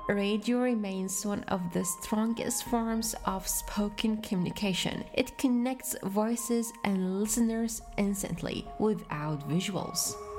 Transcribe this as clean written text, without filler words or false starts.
radio remains one of the strongest forms of spoken communication. It connects voices and listeners instantly without visuals.